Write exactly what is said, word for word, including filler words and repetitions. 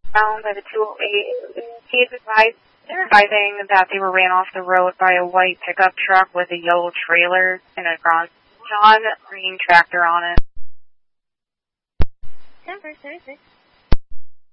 found by the two oh eight. He is advised, advising that they were ran off the road by a white pickup truck with a yellow trailer and a John Green tractor on it. ten thirty-six.